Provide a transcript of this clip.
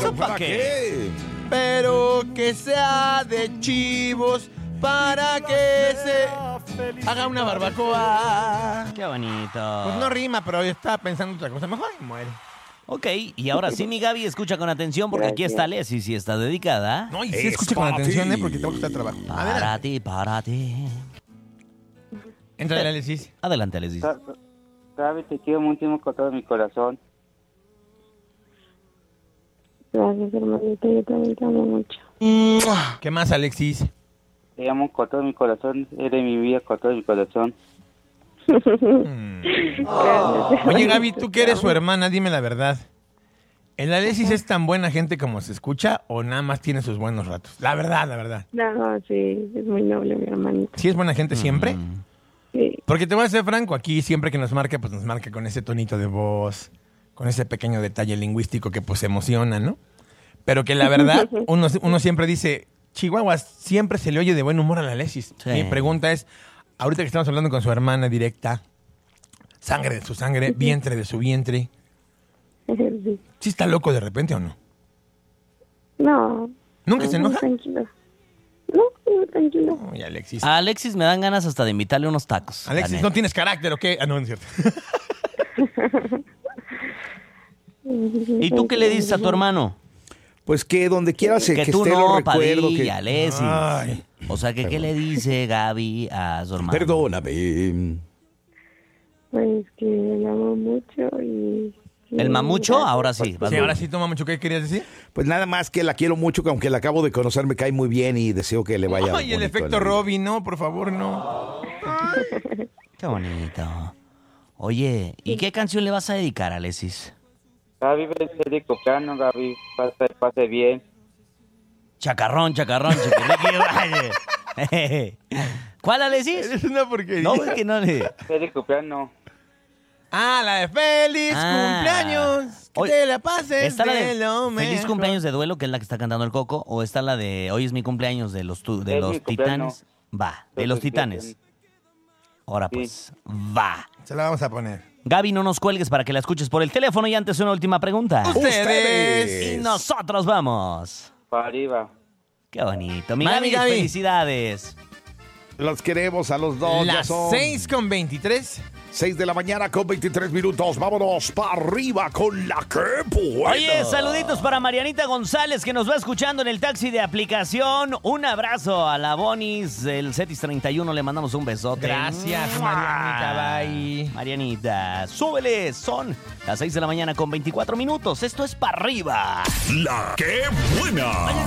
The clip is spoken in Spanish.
¿Eso para qué? Pero que sea de chivos para que se haga una barbacoa. Qué bonito. Pues no rima, pero yo estaba pensando otra cosa. Mejor y muere. Ok, y ahora sí, mi Gaby, escucha con atención porque aquí está Leslie, si está dedicada. No, y sí escucha con atención, porque te va a costar trabajo. Para ti. Entra, Alexis. Adelante, Alexis. Gaby, te quiero muchísimo con todo mi corazón. Gracias, hermanito. Yo también te amo mucho. ¿Qué más, Alexis? Te amo con todo mi corazón. Eres mi vida con todo mi corazón. Oye, Gaby, tú que eres su hermana, dime la verdad. ¿El Alexis es tan buena gente como se escucha o nada más tiene sus buenos ratos? La verdad, la verdad. No, sí, es muy noble mi hermanito. ¿Sí es buena gente siempre? Sí. Porque te voy a ser franco, aquí siempre que nos marca, pues nos marca con ese tonito de voz, con ese pequeño detalle lingüístico que pues emociona, ¿no? Pero que la verdad, uno siempre dice, Chihuahua, siempre se le oye de buen humor a la Alexis. Sí. Mi pregunta es, ahorita que estamos hablando con su hermana directa, sangre de su sangre, vientre de su vientre, Sí. ¿sí está loco de repente o no? No. ¿Nunca se enoja? Tranquilo. No, tranquilo. Uy, Alexis. A Alexis me dan ganas hasta de invitarle unos tacos. Alexis, la ¿no neta. tienes carácter o qué? Ah, no, no es cierto. ¿Y tú qué le dices a tu hermano? Pues que donde quiera Que que tú esté lo no, recuerdo. Padilla, Que... Alexis. Ay. O sea, que ¿qué le dice Gaby a su hermano? Perdóname. Pues que le amo mucho y... ¿El mamucho? gracias. Ahora sí. vas Sí, bien. ahora sí, toma mucho. ¿Qué querías decir? Pues nada más que la quiero mucho, que aunque la acabo de conocer me cae muy bien y deseo que le vaya Ay, el bonito efecto en la vida. Robin, no, por favor, no. Qué bonito. Oye, ¿y qué canción le vas a dedicar a Alexis? Gaby, feliz cumpleaños, Gaby. Pase bien. Chacarrón, chiquiriqui. ¿Cuál, Alexis? Es una porquería. No, es que no le... Feliz cumpleaños. Ah, la de feliz cumpleaños. Que Oye, te la pases ¿está la de de lo Feliz mejor. cumpleaños de duelo, que es la que está cantando el Coco? ¿O está la de Hoy es mi cumpleaños de los, de Es los mi Titanes? cumpleaños. Va, de los Titanes. Ahora pues, va. Se la vamos a poner. Gaby, no nos cuelgues para que la escuches por el teléfono y antes una última pregunta. Ustedes. Y nosotros vamos. Para arriba. Qué bonito. Mi Mami, Gaby, Gaby. felicidades. Los queremos a los dos. Ya Las son 6:23. 6 de la mañana con 23 minutos. Vámonos para arriba con la que buena. Oye, saluditos para Marianita González que nos va escuchando en el taxi de aplicación. Un abrazo a la Bonis del Cetis 31. Le mandamos un besote. Gracias, ¡Mua! Marianita, bye. Marianita, súbele. Son las 6 de la mañana con 24 minutos. Esto es para arriba. La que buena.